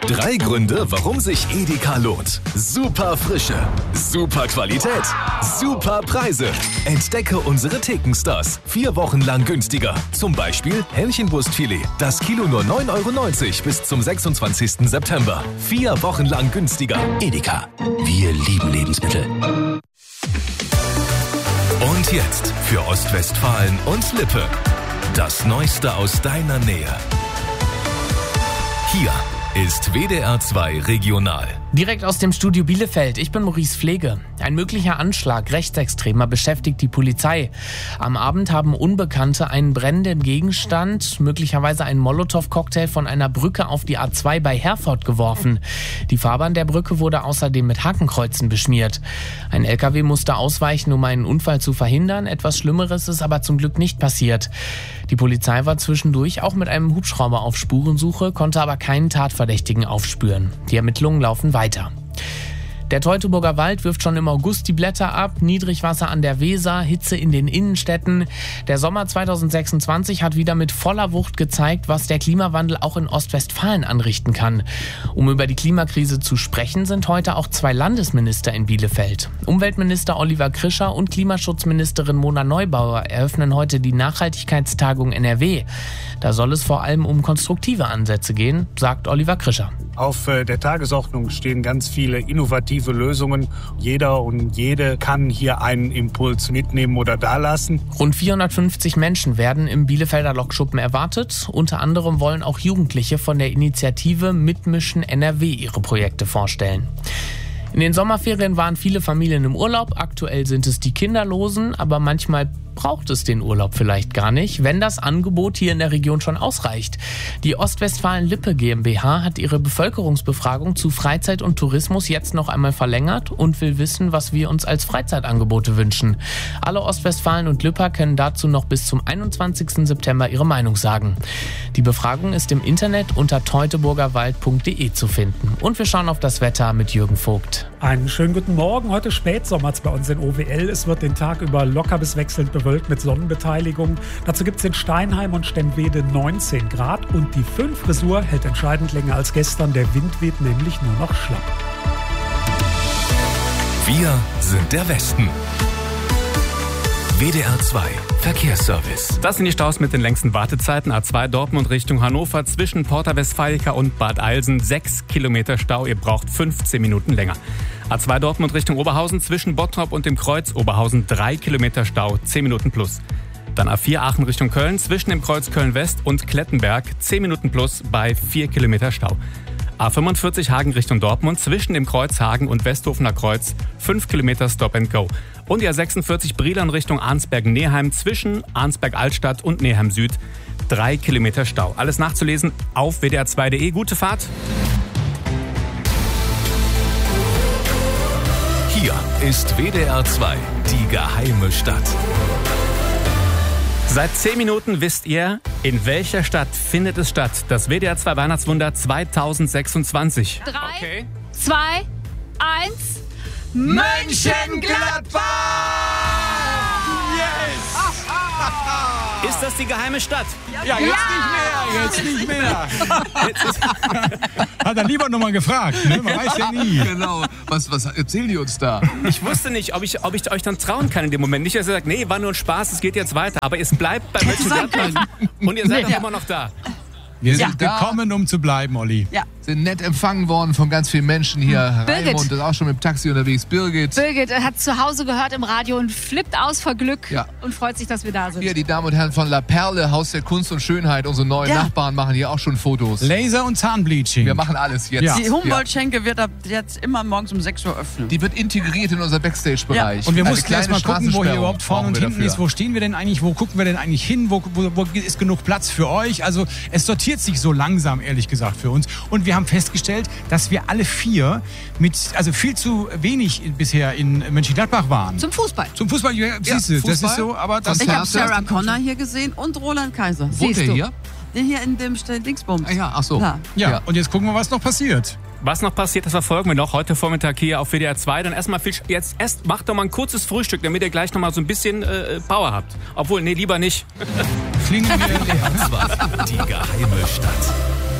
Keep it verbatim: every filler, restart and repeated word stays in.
Drei Gründe, warum sich Edeka lohnt. Super Frische, super Qualität, super Preise. Entdecke unsere Thekenstars. Vier Wochen lang günstiger. Zum Beispiel Hähnchenbrustfilet. Das Kilo nur neun Euro neunzig bis zum sechsundzwanzigsten September. Vier Wochen lang günstiger. Edeka. Wir lieben Lebensmittel. Und jetzt für Ostwestfalen und Lippe. Das Neueste aus deiner Nähe. Hier ist W D R zwei Regional. Direkt aus dem Studio Bielefeld. Ich bin Maurice Pflege. Ein möglicher Anschlag Rechtsextremer beschäftigt die Polizei. Am Abend haben Unbekannte einen brennenden Gegenstand, möglicherweise einen Molotow-Cocktail, von einer Brücke auf die A zwei bei Herford geworfen. Die Fahrbahn der Brücke wurde außerdem mit Hakenkreuzen beschmiert. Ein L K W musste ausweichen, um einen Unfall zu verhindern. Etwas Schlimmeres ist aber zum Glück nicht passiert. Die Polizei war zwischendurch auch mit einem Hubschrauber auf Spurensuche, konnte aber keinen Tatverdächtigen aufspüren. Die Ermittlungen laufen weiter. Der Teutoburger Wald wirft schon im August die Blätter ab, Niedrigwasser an der Weser, Hitze in den Innenstädten. Der Sommer zweitausendsechsundzwanzig hat wieder mit voller Wucht gezeigt, was der Klimawandel auch in Ostwestfalen anrichten kann. Um über die Klimakrise zu sprechen, sind heute auch zwei Landesminister in Bielefeld. Umweltminister Oliver Krischer und Klimaschutzministerin Mona Neubauer eröffnen heute die Nachhaltigkeitstagung N R W. Da soll es vor allem um konstruktive Ansätze gehen, sagt Oliver Krischer. Auf der Tagesordnung stehen ganz viele innovative Lösungen. Jeder und jede kann hier einen Impuls mitnehmen oder dalassen. Rund vierhundertfünfzig Menschen werden im Bielefelder Lokschuppen erwartet. Unter anderem wollen auch Jugendliche von der Initiative Mitmischen N R W ihre Projekte vorstellen. In den Sommerferien waren viele Familien im Urlaub. Aktuell sind es die Kinderlosen, aber manchmal braucht es den Urlaub vielleicht gar nicht, wenn das Angebot hier in der Region schon ausreicht. Die Ostwestfalen-Lippe GmbH hat ihre Bevölkerungsbefragung zu Freizeit und Tourismus jetzt noch einmal verlängert und will wissen, was wir uns als Freizeitangebote wünschen. Alle Ostwestfalen und Lipper können dazu noch bis zum einundzwanzigsten September ihre Meinung sagen. Die Befragung ist im Internet unter teutoburgerwald punkt de zu finden. Und wir schauen auf das Wetter mit Jürgen Vogt. Einen schönen guten Morgen. Heute spätsommerz bei uns in O W L. Es wird den Tag über locker bis wechselnd bewölkt mit Sonnenbeteiligung. Dazu gibt es in Steinheim und Stennwede neunzehn Grad und die fünf Frisur hält entscheidend länger als gestern. Der Wind weht nämlich nur noch schlapp. Wir sind der Westen. W D R zwei Verkehrsservice. Das sind die Staus mit den längsten Wartezeiten. A zwei Dortmund Richtung Hannover zwischen Porta Westfalica und Bad Eilsen. Sechs Kilometer Stau. Ihr braucht fünfzehn Minuten länger. A zwei Dortmund Richtung Oberhausen zwischen Bottrop und dem Kreuz Oberhausen. Drei Kilometer Stau. Zehn Minuten plus. Dann A vier Aachen Richtung Köln zwischen dem Kreuz Köln-West und Klettenberg. Zehn Minuten plus bei vier Kilometer Stau. A fünfundvierzig Hagen Richtung Dortmund zwischen dem Kreuz Hagen und Westhofener Kreuz. Fünf Kilometer Stop and Go. Und die A sechsundvierzig Brilon Richtung Arnsberg-Neheim zwischen Arnsberg-Altstadt und Neheim Süd. Drei Kilometer Stau. Alles nachzulesen auf w d r zwei punkt de. Gute Fahrt. Hier ist W D R zwei, die geheime Stadt. Seit zehn Minuten wisst ihr, in welcher Stadt findet es statt. Das W D R zwei Weihnachtswunder zweitausendsechsundzwanzig. Drei, Okay. zwei, eins. Mönchengladbach! Yes! Ist das die geheime Stadt? Ja, jetzt nicht mehr, jetzt nicht mehr. Jetzt ist Hat er lieber nochmal gefragt, ne? Man weiß ja nie. Genau. Was, was erzählen die uns da? Ich wusste nicht, ob ich, ob ich euch dann trauen kann in dem Moment. Nicht, dass ihr sagt, nee, war nur ein Spaß, es geht jetzt weiter. Aber es bleibt bei Mönchengladbach. Und ihr seid doch immer noch da. Wir Ja. sind gekommen, um zu bleiben, Olli. Ja. Sind nett empfangen worden von ganz vielen Menschen hier. Birgit. Raimund ist auch schon mit dem Taxi unterwegs. Birgit. Birgit hat zu Hause gehört im Radio und flippt aus vor Glück Ja. und freut sich, dass wir da sind. Hier die Damen und Herren von La Perle, Haus der Kunst und Schönheit. Unsere neuen Ja. Nachbarn machen hier auch schon Fotos. Laser und Zahnbleaching. Wir machen alles jetzt. Ja. Die Humboldt-Schenke wird ab jetzt immer morgens um sechs Uhr öffnen. Die wird integriert in unser Backstage-Bereich. Und wir Eine mussten kleine erst mal gucken, wo hier Straßensperrung überhaupt vorne und brauchen wir hinten dafür. ist. Wo stehen wir denn eigentlich? Wo gucken wir denn eigentlich hin? Wo, wo, wo ist genug Platz für euch? Also es sortiert sich so langsam, ehrlich gesagt, für uns. Und wir haben festgestellt, dass wir alle vier mit, also viel zu wenig bisher in Mönchengladbach waren. Zum Fußball. Zum Fußball, ja, siehst du, das Fußball. ist so, aber das Was Ich habe Konzerte. Sarah Connor hier gesehen und Roland Kaiser. Wohnt Siehst der du. hier? Den hier in dem Stell Dingsbums. Ah ja, ach so. Da. ja. Ja. Und jetzt gucken wir, was noch passiert. Was noch passiert, das verfolgen wir noch heute Vormittag hier auf W D R zwei. Dann erstmal viel, jetzt erst macht doch mal ein kurzes Frühstück, damit ihr gleich noch mal so ein bisschen äh, Power habt. Obwohl, nee, lieber nicht. Fliegen wir W D R zwei, die geheime Stadt.